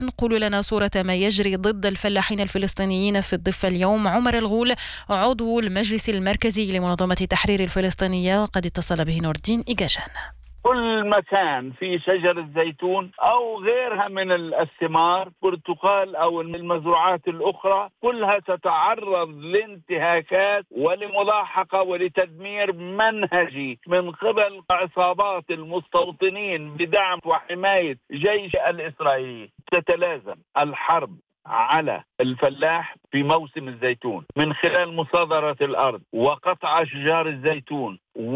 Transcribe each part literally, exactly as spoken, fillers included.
قولوا لنا صورة ما يجري ضد الفلاحين الفلسطينيين في الضفة اليوم. عمر الغول عضو المجلس المركزي لمنظمة تحرير الفلسطينية قد اتصل به نور الدين إيجاشان. كل مكان في شجر الزيتون أو غيرها من الثمار، برتقال أو المزروعات الأخرى، كلها تتعرض لانتهاكات ولملاحقة ولتدمير منهجي من قبل عصابات المستوطنين بدعم وحماية جيش الإسرائيلي. تتلازم الحرب على الفلاح في موسم الزيتون من خلال مصادرة الأرض وقطع أشجار الزيتون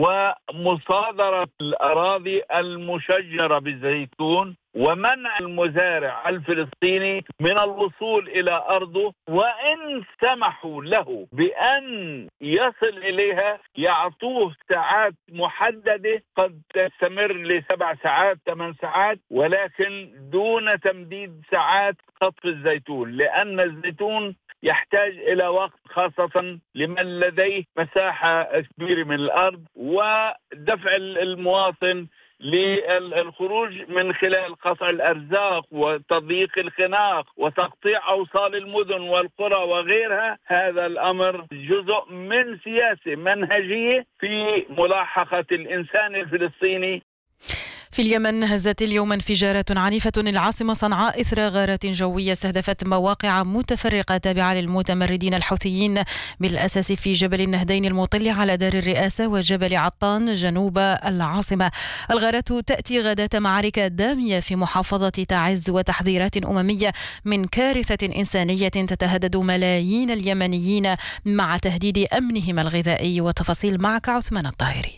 ومصادرة الأراضي المشجرة بالزيتون ومنع المزارع الفلسطيني من الوصول إلى أرضه، وإن سمحوا له بأن يصل إليها يعطوه ساعات محددة قد تستمر لسبع ساعات ثمان ساعات، ولكن دون تمديد ساعات قطف الزيتون، لأن الزيتون يحتاج إلى وقت، خاصة لمن لديه مساحة كبيرة من الأرض، ودفع المواطن للخروج من خلال قطع الأرزاق وتضييق الخناق وتقطيع أوصال المدن والقرى وغيرها. هذا الأمر جزء من سياسة منهجية في ملاحقة الإنسان الفلسطيني. في اليمن هزت اليوم انفجارات عنيفة العاصمة صنعاء إثر غارات جوية استهدفت مواقع متفرقة تابعة للمتمردين الحوثيين، بالأساس في جبل النهدين المطل على دار الرئاسة وجبل عطان جنوب العاصمة. الغارات تأتي غداة معارك دامية في محافظة تعز وتحذيرات أممية من كارثة إنسانية تتهدد ملايين اليمنيين مع تهديد أمنهم الغذائي. وتفاصيل معك عثمان الطاهري.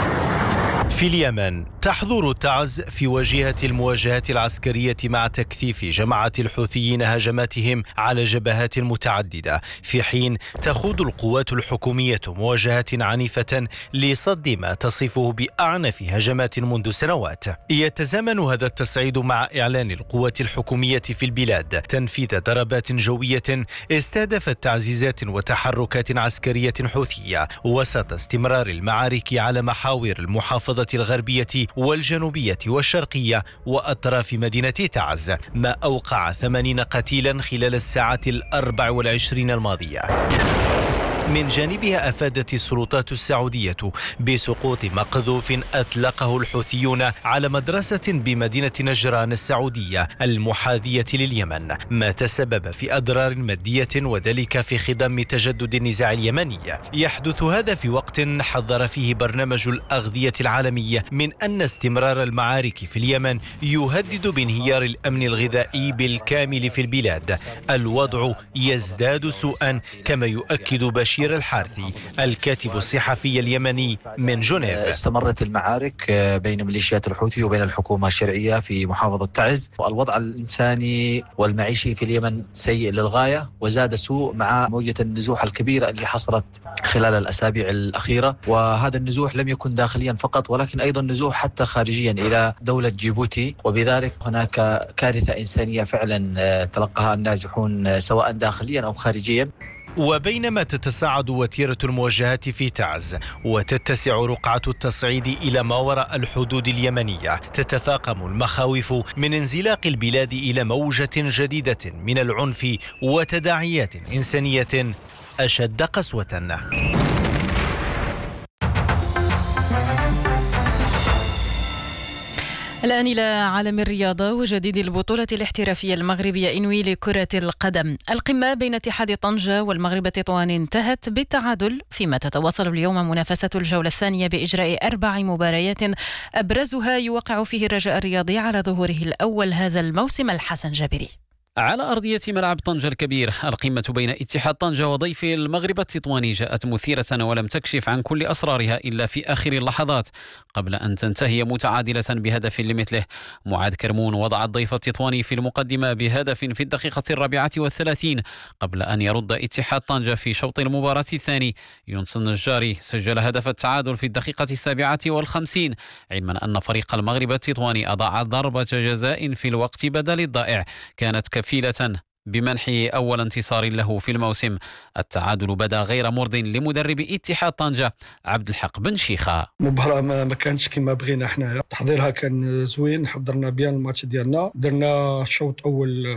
في اليمن تحظر تعز في واجهة المواجهات العسكرية مع تكثيف جماعة الحوثيين هجماتهم على جبهات متعددة، في حين تخوض القوات الحكومية مواجهات عنيفة لصد ما تصفه بأعنف هجمات منذ سنوات. يتزامن هذا التصعيد مع إعلان القوات الحكومية في البلاد تنفيذ ضربات جوية استهدفت تعزيزات وتحركات عسكرية حوثية وسط استمرار المعارك على محاور المحافظة الغربية والجنوبية والشرقية وأطراف مدينة تعز، ما أوقع ثمانين قتيلا خلال الساعات الأربع والعشرين الماضية. من جانبها أفادت السلطات السعودية بسقوط مقذوف أطلقه الحوثيون على مدرسة بمدينة نجران السعودية المحاذية لليمن، ما تسبب في أضرار مادية وذلك في خضم تجدد النزاع اليمني. يحدث هذا في وقت حذر فيه برنامج الأغذية العالمي من أن استمرار المعارك في اليمن يهدد بانهيار الأمن الغذائي بالكامل في البلاد. الوضع يزداد سوءا كما يؤكد بشير الحارثي الكاتب الصحفي اليمني من جنيف. استمرت المعارك بين ميليشيات الحوثي وبين الحكومة الشرعية في محافظة تعز، والوضع الإنساني والمعيشي في اليمن سيء للغاية، وزاد سوء مع موجة النزوح الكبيرة اللي حصلت خلال الأسابيع الأخيرة. وهذا النزوح لم يكن داخليا فقط ولكن أيضا نزوح حتى خارجيا إلى دولة جيبوتي، وبذلك هناك كارثة إنسانية فعلا تلقاها النازحون سواء داخليا أو خارجيا. وبينما تتصاعد وتيرة المواجهات في تعز وتتسع رقعة التصعيد إلى ما وراء الحدود اليمنية، تتفاقم المخاوف من انزلاق البلاد إلى موجة جديدة من العنف وتداعيات إنسانية أشد قسوة. الآن إلى عالم الرياضة وجديد البطولة الاحترافية المغربية إنوي لكرة القدم. القمة بين اتحاد طنجة والمغرب تطوان انتهت بالتعادل، فيما تتواصل اليوم منافسة الجولة الثانية بإجراء أربع مباريات أبرزها يوقع فيه الرجاء الرياضي على ظهوره الأول هذا الموسم. الحسن جابري. على أرضية ملعب طنجة الكبير، القمة بين اتحاد طنجة وضيفه المغرب التطواني جاءت مثيرة ولم تكشف عن كل أسرارها إلا في آخر اللحظات قبل أن تنتهي متعادلة بهدف لمثله. معاذ كرمون وضع الضيف التطواني في المقدمة بهدف في الدقيقة الرابعة والثلاثين قبل أن يرد اتحاد طنجة في شوط المباراة الثاني. يونس النجاري سجل هدف التعادل في الدقيقة السابعة والخمسين، علما أن فريق المغرب التطواني أضاع ضربة جزاء في الوقت بدل الضائع كانت كفيلة بمنحه أول انتصار له في الموسم. التعادل بدا غير مرض لمدرب اتحاد طنجة عبد الحق بن شيخة. مباراة ما كانتش كما بغينا، احنا تحضيرها كان زوين، حضرنا بيان الماتش ديالنا، درنا شوط اول